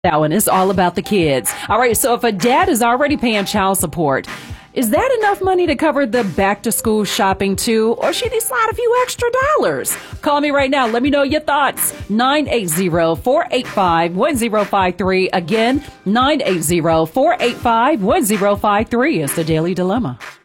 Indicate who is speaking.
Speaker 1: That one is all about the kids. All right, so if a dad is already paying child support, is that enough money to cover the back to school shopping too? Or should he slide a few extra dollars? Call me right now. Let me know your thoughts. 980-485-1053. Again, 980-485-1053 is the Daily Dilemma.